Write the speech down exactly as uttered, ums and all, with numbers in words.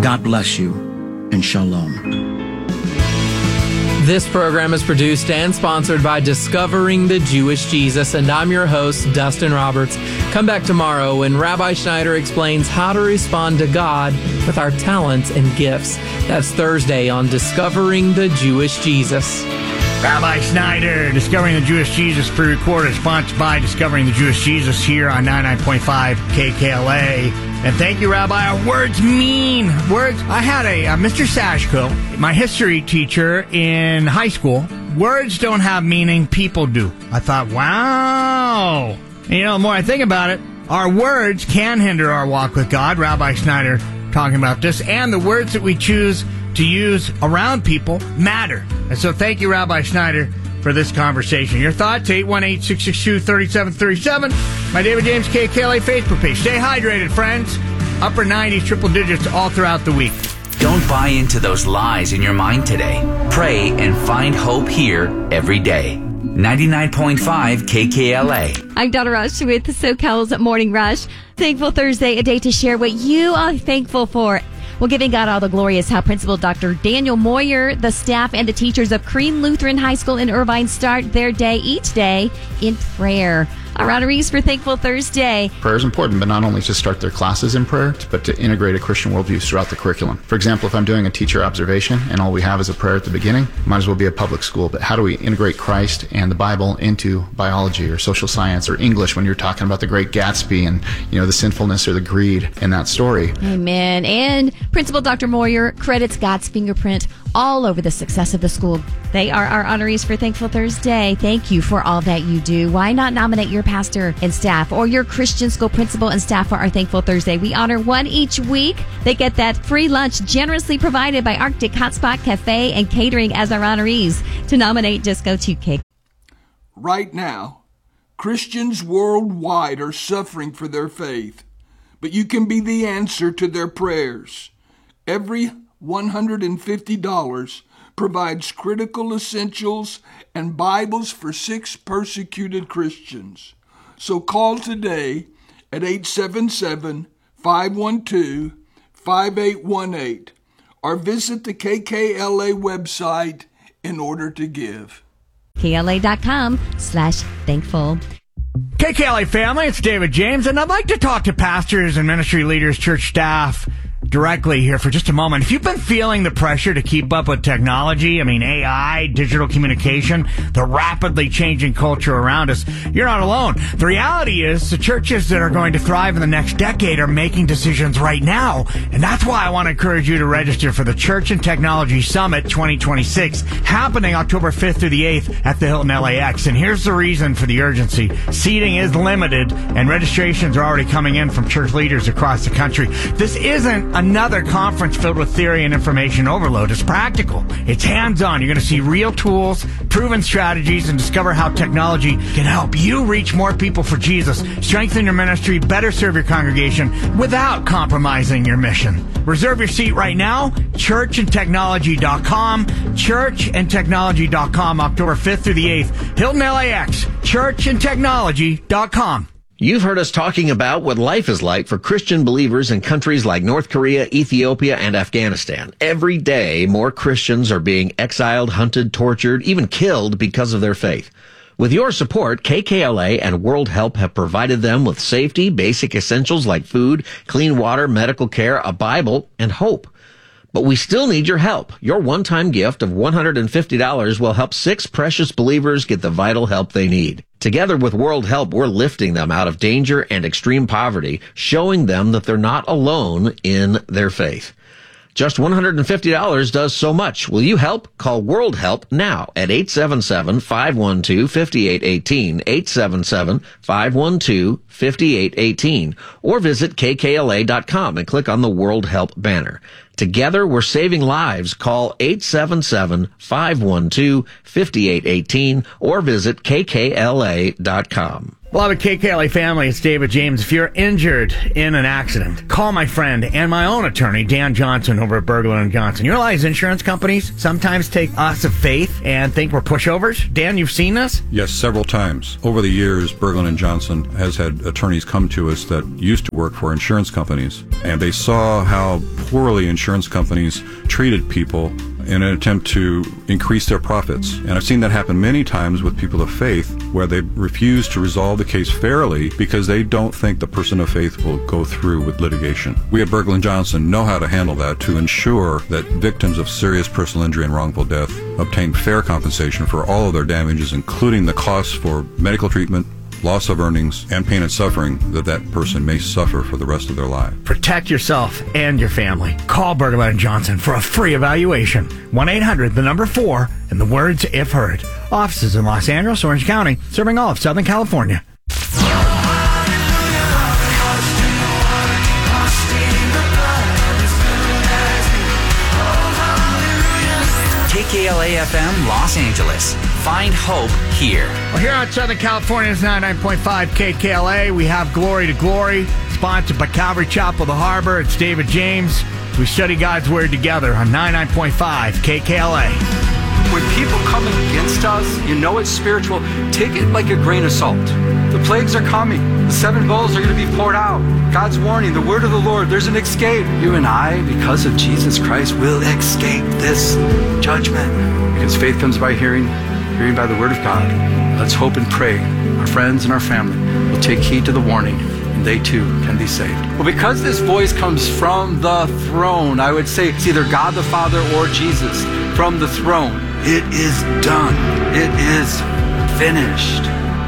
God bless you, and shalom. This program is produced and sponsored by Discovering the Jewish Jesus, and I'm your host, Dustin Roberts. Come back tomorrow when Rabbi Schneider explains how to respond to God with our talents and gifts. That's Thursday on Discovering the Jewish Jesus. Rabbi Schneider, Discovering the Jewish Jesus, pre-recorded, sponsored by Discovering the Jewish Jesus here on ninety-nine point five K K L A. And thank you, Rabbi. Our words mean. Words. I had a uh, Mister Sashko, my history teacher in high school. Words don't have meaning, people do. I thought, wow. And, you know, the more I think about it, our words can hinder our walk with God. Rabbi Schneider talking about this. And the words that we choose to use around people matter. And so thank you, Rabbi Schneider, for this conversation. Your thoughts, eight one eight, six six two, three seven three seven. My David James K K L A Facebook page. Stay hydrated, friends. Upper nineties, triple digits all throughout the week. Don't buy into those lies in your mind today. Pray and find hope here every day. ninety-nine point five K K L A. I'm Donna Rush with SoCal's Morning Rush. Thankful Thursday, a day to share what you are thankful for. Well, giving God all the glory is how Principal Doctor Daniel Moyer, the staff, and the teachers of Crean Lutheran High School in Irvine start their day each day in prayer. Our honorees for Thankful Thursday. Prayer is important, but not only to start their classes in prayer, but to integrate a Christian worldview throughout the curriculum. For example, if I'm doing a teacher observation and all we have is a prayer at the beginning, might as well be a public school. But how do we integrate Christ and the Bible into biology or social science or English when you're talking about the Great Gatsby and, you know, the sinfulness or the greed in that story? Amen. And Principal Doctor Moyer credits God's fingerprint all over the success of the school. They are our honorees for Thankful Thursday. Thank you for all that you do. Why not nominate your pastor and staff or your Christian school principal and staff for our Thankful Thursday? We honor one each week. They get that free lunch generously provided by Arctic Hotspot Cafe and Catering as our honorees. To nominate, just go to K. Right now, Christians worldwide are suffering for their faith, but you can be the answer to their prayers. Every one hundred fifty dollars provides critical essentials and Bibles for six persecuted Christians. So call today at eight seven seven, five one two, five eight one eight or visit the K K L A website in order to give. K L A dot com slash thankful. K K L A family, it's David James, and I'd like to talk to pastors and ministry leaders, church staff, directly here for just a moment. If you've been feeling the pressure to keep up with technology, I mean A I, digital communication, the rapidly changing culture around us, you're not alone. The reality is the churches that are going to thrive in the next decade are making decisions right now, and that's why I want to encourage you to register for the Church and Technology Summit twenty twenty-six, happening October fifth through the eighth at the Hilton L A X. And here's the reason for the urgency. Seating is limited, and registrations are already coming in from church leaders across the country. This isn't another conference filled with theory and information overload. It's practical. It's hands-on. You're going to see real tools, proven strategies, and discover how technology can help you reach more people for Jesus, strengthen your ministry, better serve your congregation without compromising your mission. Reserve your seat right now, church and technology dot com, church and technology dot com, October fifth through the eighth, Hilton L A X, church and technology dot com. You've heard us talking about what life is like for Christian believers in countries like North Korea, Ethiopia, and Afghanistan. Every day, more Christians are being exiled, hunted, tortured, even killed because of their faith. With your support, K K L A and World Help have provided them with safety, basic essentials like food, clean water, medical care, a Bible, and hope. But we still need your help. Your one-time gift of one hundred fifty dollars will help six precious believers get the vital help they need. Together with World Help, we're lifting them out of danger and extreme poverty, showing them that they're not alone in their faith. Just one hundred fifty dollars does so much. Will you help? Call World Help now at eight seven seven, five one two, five eight one eight, eight seven seven, five one two, five eight one eight, or visit K K L A dot com and click on the World Help banner. Together, we're saving lives. Call eight seven seven, five one two, five eight one eight or visit K K L A dot com. Beloved K K L A family, it's David James. If you're injured in an accident, call my friend and my own attorney, Dan Johnson, over at Berglund and Johnson. You realize insurance companies sometimes take us of faith and think we're pushovers? Dan, you've seen this? Yes, several times. Over the years, Berglund and Johnson has had attorneys come to us that used to work for insurance companies, and they saw how poorly insurance companies treated people in an attempt to increase their profits. And I've seen that happen many times with people of faith, where they refuse to resolve the case fairly because they don't think the person of faith will go through with litigation. We at Berglund and Johnson know how to handle that to ensure that victims of serious personal injury and wrongful death obtain fair compensation for all of their damages, including the costs for medical treatment, loss of earnings, and pain and suffering that that person may suffer for the rest of their life. Protect yourself and your family. Call Berglund and Johnson for a free evaluation. one eight hundred, the number four, and the words if heard. Offices in Los Angeles, Orange County, serving all of Southern California. K K L A F M Los Angeles. Find hope here. Well, here on Southern California's ninety-nine point five K K L A, we have Glory to Glory, sponsored by Calvary Chapel, the Harbor. It's David James. We study God's Word together on ninety-nine point five K K L A. When people come against us, you know it's spiritual, take it like a grain of salt. The plagues are coming. The seven bowls are going to be poured out. God's warning, the word of the Lord, there's an escape. You and I, because of Jesus Christ, will escape this judgment. Because faith comes by hearing, hearing by the word of God. Let's hope and pray our friends and our family will take heed to the warning, and they too can be saved. Well, because this voice comes from the throne, I would say it's either God the Father or Jesus from the throne. It is done. It is finished.